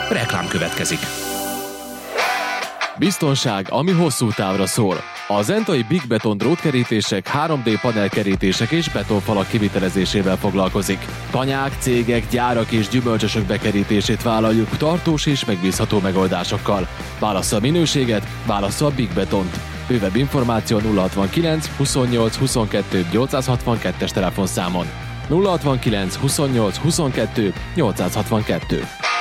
Reklám következik. Biztonság, ami hosszú távra szól. A Zentai Big Beton drótkerítések, 3D panelkerítések és betonfalak kivitelezésével foglalkozik. Tanyák, cégek, gyárak és gyümölcsösök bekerítését vállaljuk tartós és megbízható megoldásokkal. Válassza a minőséget, válassza a Big Betont. Bővebb információ 069 28 22 862-es telefonszámon. 069 28 22 862.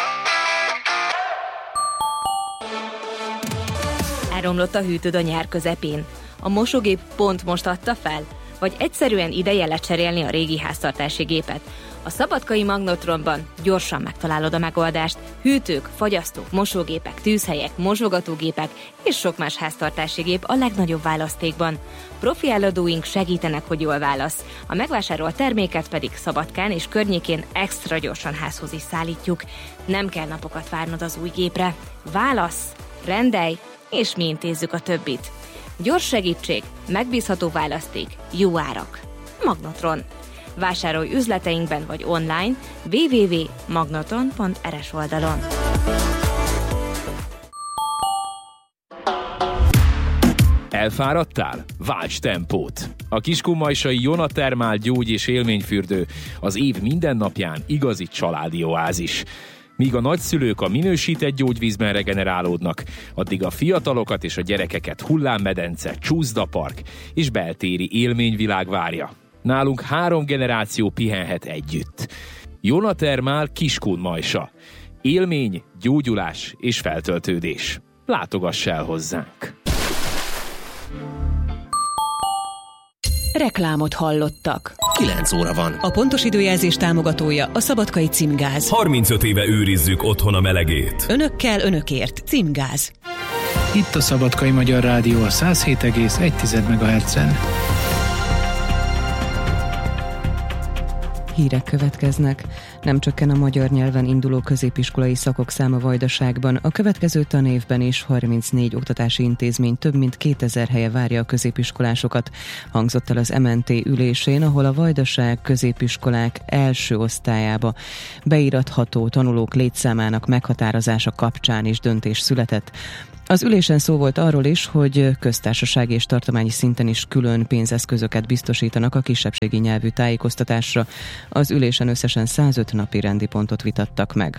Elromlott a hűtőd a nyár közepén? A mosógép pont most adta fel? Vagy egyszerűen ideje lecserélni a régi háztartási gépet? A Szabadkai Magnotronban gyorsan megtalálod a megoldást. Hűtők, fagyasztók, mosógépek, tűzhelyek, mosogatógépek és sok más háztartási gép a legnagyobb választékban. Profi eladóink segítenek, hogy jól válasz. A megvásárolt terméket pedig Szabadkán és környékén extra gyorsan házhoz is szállítjuk. Nem kell napokat várnod az új gépre. Válasz, rendelj, és mi intézzük a többit. Gyors segítség, megbízható választék, jó árak. Magnotron. Vásárolj üzleteinkben vagy online www.magnotron.rs oldalon. Elfáradtál? Válts tempót! A kiskunmajsai Jona Termál gyógy- és élményfürdő az év minden napján igazi családi oázis. Míg a nagyszülők a minősített gyógyvízben regenerálódnak, addig a fiatalokat és a gyerekeket hullámmedence, csúszdapark és beltéri élményvilág várja. Nálunk 3 generáció pihenhet együtt. Jona Termál Kiskunmajsa. Élmény, gyógyulás és feltöltődés. Látogass el hozzánk! Reklámot hallottak. 9 óra van. A pontos időjelzés támogatója a Szabadkai Címgáz. 35 éve őrizzük otthon a melegét. Önökkel, önökért. Címgáz. Itt a Szabadkai Magyar Rádió a 107,1 MHz-en. Hírek következnek. Nem csökken a magyar nyelven induló középiskolai szakok száma Vajdaságban. A következő tanévben is 34 oktatási intézmény több mint 2000 helye várja a középiskolásokat. Hangzott el az MNT ülésén, ahol a Vajdaság középiskolák első osztályába beíratható tanulók létszámának meghatározása kapcsán is döntés született. Az ülésen szó volt arról is, hogy köztársasági és tartományi szinten is külön pénzeszközöket biztosítanak a kisebbségi nyelvű tájékoztatásra. Az ülésen összesen 105 napi rendi pontot vitattak meg.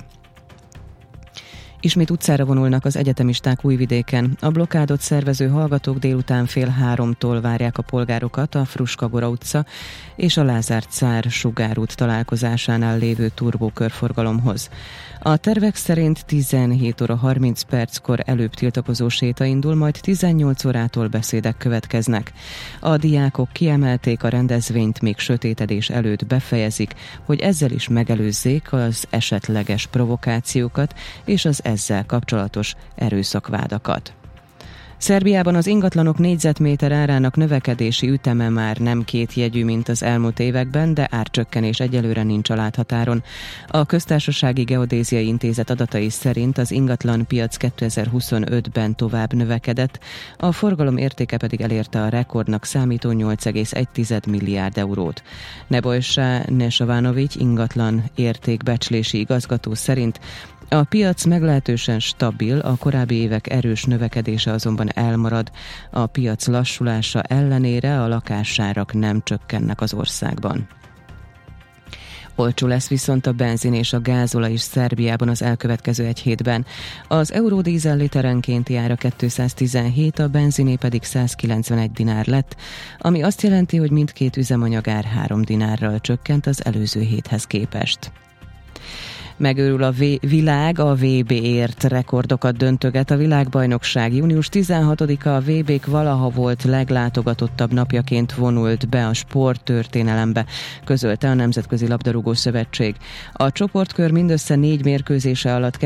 Ismét utcára vonulnak az egyetemisták Újvidéken. A blokkádot szervező hallgatók délután 2:30-tól várják a polgárokat a Fruskagora utca és a Lázár Cár Sugárút találkozásánál lévő turbókörforgalomhoz. A tervek szerint 17 óra 30 perckor előbb tiltakozó séta indul, majd 18 órától beszédek következnek. A diákok kiemelték, a rendezvényt még sötétedés előtt befejezik, hogy ezzel is megelőzzék az esetleges provokációkat és az ezzel kapcsolatos erőszakvádakat. Szerbiában az ingatlanok négyzetméter árának növekedési üteme már nem kétjegyű, mint az elmúlt években, de árcsökkenés egyelőre nincs a láthatáron. A Köztársasági Geodéziai Intézet adatai szerint az ingatlanpiac 2025-ben tovább növekedett, a forgalom értéke pedig elérte a rekordnak számító 8,1 milliárd eurót. Nebojsa Nesavanovics ingatlan értékbecslési igazgató szerint a piac meglehetősen stabil, a korábbi évek erős növekedése azonban elmarad. A piac lassulása ellenére a lakásárak nem csökkennek az országban. Olcsó lesz viszont a benzin és a gázolaj is Szerbiában az elkövetkező egy hétben. Az eurodízel literenkénti ára 217, a benziné pedig 191 dinár lett, ami azt jelenti, hogy mindkét üzemanyagár 3 dinárral csökkent az előző héthez képest. Megőrül a világ, a VB-ért rekordokat döntöget a világbajnokság. Június 16-a a VB-k valaha volt leglátogatottabb napjaként vonult be a sporttörténelembe, közölte a Nemzetközi Labdarúgó Szövetség. A csoportkör mindössze 4 mérkőzése alatt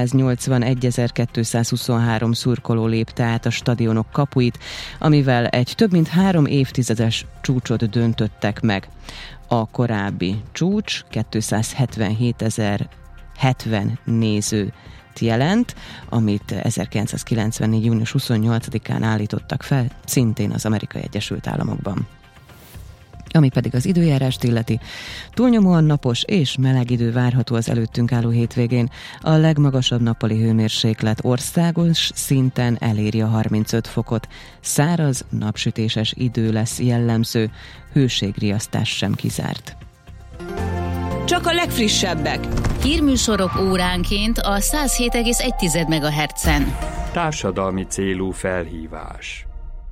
281.223 szurkoló lépte át a stadionok kapuit, amivel egy több mint 3 évtizedes csúcsot döntöttek meg. A korábbi csúcs 277.070 nézőt jelent, amit 1994. június 28-án állítottak fel, szintén az Amerikai Egyesült Államokban. Ami pedig az időjárást illeti, túlnyomóan napos és meleg idő várható az előttünk álló hétvégén. A legmagasabb nappali hőmérséklet országos szinten eléri a 35 fokot. Száraz, napsütéses idő lesz jellemző, hőségriasztás sem kizárt. Csak a legfrissebbek. Hírműsorok óránként a 107,1 MHz-en. Társadalmi célú felhívás.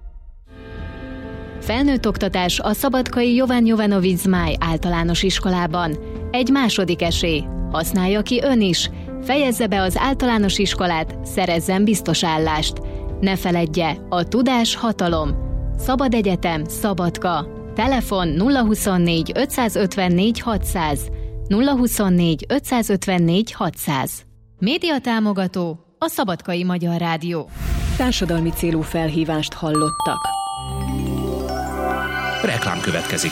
Felnőtt oktatás a Szabadkai Jovan Jovanovic Zmáj általános iskolában. Egy második esély. Használja ki ön is. Fejezze be az általános iskolát, szerezzen biztos állást. Ne feledje, a tudás hatalom. Szabad Egyetem, Szabadka. Telefon 024 554 600. 024 554 600. Média támogató a Szabadkai Magyar Rádió. Társadalmi célú felhívást hallottak. Reklám következik.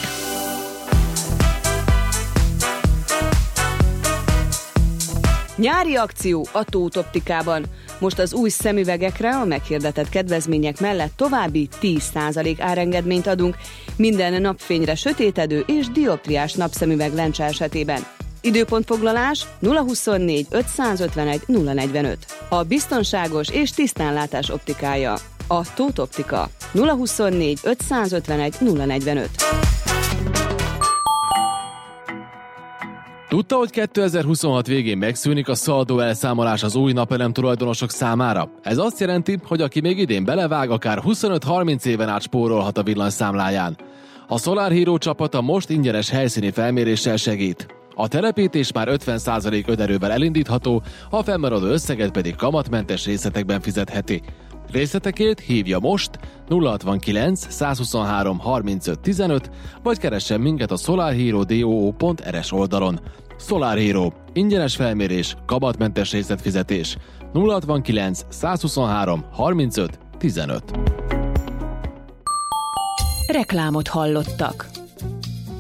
Nyári akció a Tóth Optikában. Most az új szemüvegekre a meghirdetett kedvezmények mellett további 10% árengedményt adunk minden napfényre sötétedő és dioptriás napszemüveg lencse esetében. Időpontfoglalás 024 551 045. A biztonságos és tisztánlátás optikája. A Tóth Optika. 024 551 045. Tudta, hogy 2026 végén megszűnik a szaldó elszámolás az új napelem tulajdonosok számára? Ez azt jelenti, hogy aki még idén belevág, akár 25-30 éven át spórolhat a villanyszámláján. A Solar Hero csapata most ingyenes helyszíni felméréssel segít. A telepítés már 50% önerővel elindítható, a fennmaradó összeget pedig kamatmentes részletekben fizetheti. Részletekért hívja most 069 123 35 15, vagy keressen minket a solarhero.do.rs oldalon. Solar Hero. Ingyenes felmérés, kamatmentes részletfizetés. 069 123 35 15. Reklámot hallottak.